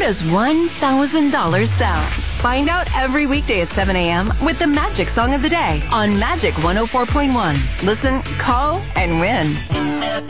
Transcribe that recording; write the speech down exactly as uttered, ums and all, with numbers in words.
does one thousand dollars sound? Find out every weekday at seven a.m. with the Magic Song of the Day on Magic one oh four point one. Listen, call, and win.